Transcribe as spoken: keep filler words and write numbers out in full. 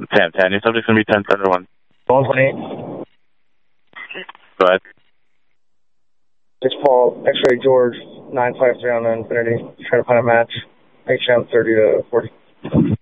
ten ten. Your subject's going to be ten seven one. one twenty-eight. Go ahead. It's Paul, X-Ray George, nine five three on the Infinity. Trying to find a match. H M thirty to forty.